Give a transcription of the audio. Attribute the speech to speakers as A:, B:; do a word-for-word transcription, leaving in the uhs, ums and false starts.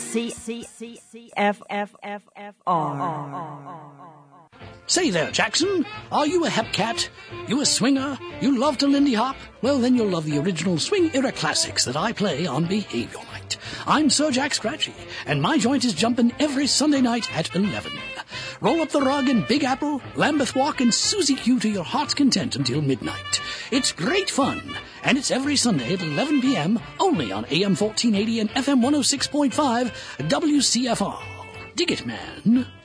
A: C C C F F F F R.
B: Say there, Jackson, are you a hep cat? You a swinger? You love to Lindy Hop? Well, then you'll love the original swing era classics that I play on Behavior Night. I'm Sir Jack Scratchy, and my joint is jumping every Sunday night at eleven. Roll up the rug in Big Apple, Lambeth Walk, and Susie Q to your heart's content until midnight. It's great fun, and it's every Sunday at eleven p.m. only on A M fourteen eighty and F M one oh six point five W C F R. Dig it, man.